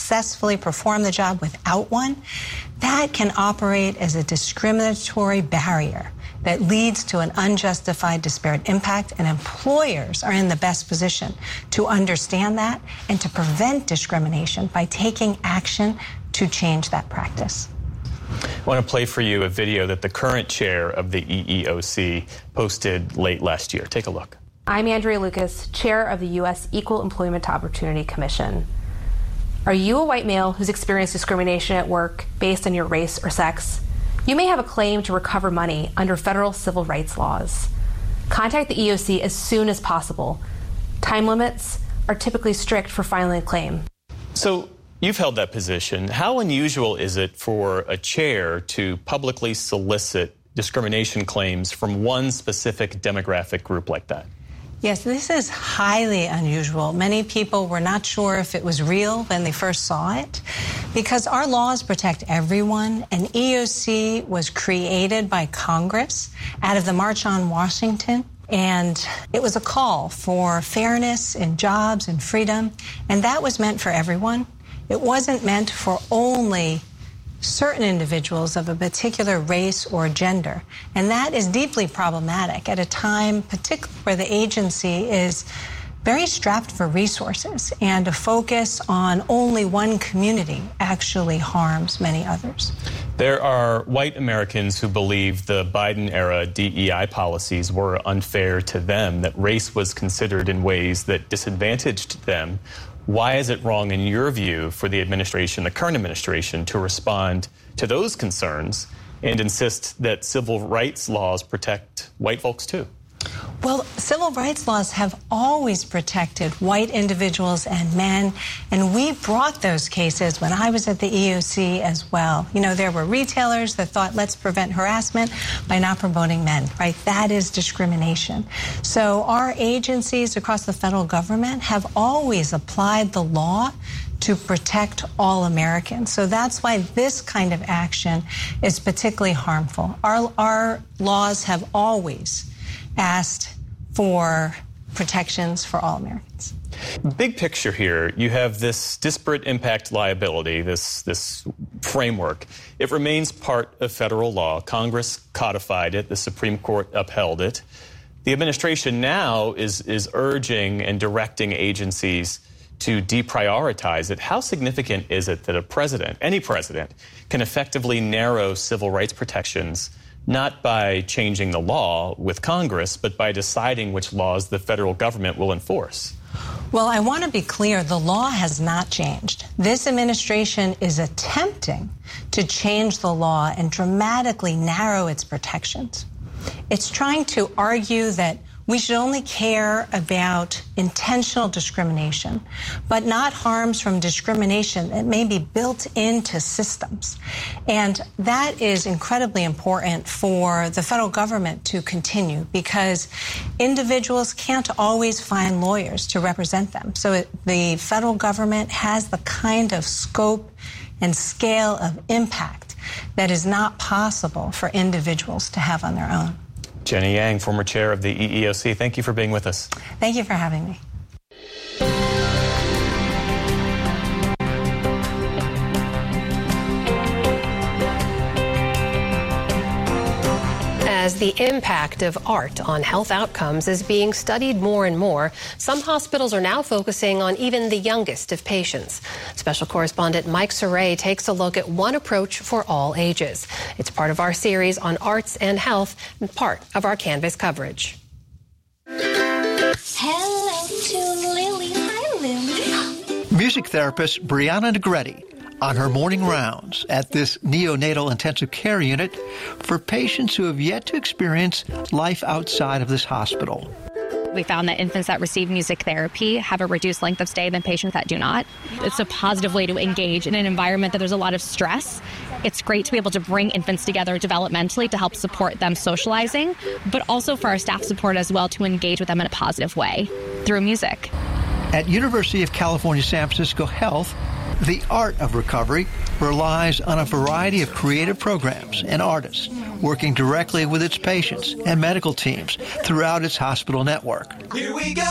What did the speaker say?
successfully perform the job without one, that can operate as a discriminatory barrier that leads to an unjustified disparate impact, and employers are in the best position to understand that and to prevent discrimination by taking action to change that practice. I want to play for you a video that the current chair of the EEOC posted late last year. Take a look. I'm Andrea Lucas, chair of the U.S. Equal Employment Opportunity Commission. Are you a white male who's experienced discrimination at work based on your race or sex? You may have a claim to recover money under federal civil rights laws. Contact the EEOC as soon as possible. Time limits are typically strict for filing a claim. So you've held that position. How unusual is it for a chair to publicly solicit discrimination claims from one specific demographic group like that? Yes, this is highly unusual. Many people were not sure if it was real when they first saw it, because our laws protect everyone, and EEOC was created by Congress out of the March on Washington, and it was a call for fairness in jobs and freedom, and that was meant for everyone. It wasn't meant for only certain individuals of a particular race or gender. And that is deeply problematic at a time, particularly where the agency is very strapped for resources, and a focus on only one community actually harms many others. There are white Americans who believe the Biden-era DEI policies were unfair to them, that race was considered in ways that disadvantaged them. Why is it wrong, in your view, for the administration, the current administration, to respond to those concerns and insist that civil rights laws protect white folks too? Well, civil rights laws have always protected white individuals and men, and we brought those cases when I was at the EEOC as well. You know, there were retailers that thought, let's prevent harassment by not promoting men, right? That is discrimination. So our agencies across the federal government have always applied the law to protect all Americans. So that's why this kind of action is particularly harmful. Our laws have always asked for protections for all Americans. Big picture here, you have this disparate impact liability, this framework. It remains part of federal law. Congress codified it. The Supreme Court upheld it. The administration now is urging and directing agencies to deprioritize it. How significant is it that a president, any president, can effectively narrow civil rights protections, not by changing the law with Congress, but by deciding which laws the federal government will enforce? Well, I want to be clear, the law has not changed. This administration is attempting to change the law and dramatically narrow its protections. It's trying to argue that we should only care about intentional discrimination, but not harms from discrimination that may be built into systems. And that is incredibly important for the federal government to continue, because individuals can't always find lawyers to represent them. So the federal government has the kind of scope and scale of impact that is not possible for individuals to have on their own. Jenny Yang, former chair of the EEOC, thank you for being with us. Thank you for having me. As the impact of art on health outcomes is being studied more and more, some hospitals are now focusing on even the youngest of patients. Special correspondent Mike Saray takes a look at one approach for all ages. It's part of our series on arts and health and part of our Canvas coverage. Hello to Lily. Hi, Lily. Music therapist Brianna Negretti on her morning rounds at this neonatal intensive care unit for patients who have yet to experience life outside of this hospital. We found that infants that receive music therapy have a reduced length of stay than patients that do not. It's a positive way to engage in an environment that there's a lot of stress. It's great to be able to bring infants together developmentally to help support them socializing, but also for our staff support as well to engage with them in a positive way through music. At University of California, San Francisco Health, the art of recovery relies on a variety of creative programs and artists working directly with its patients and medical teams throughout its hospital network. Here we go.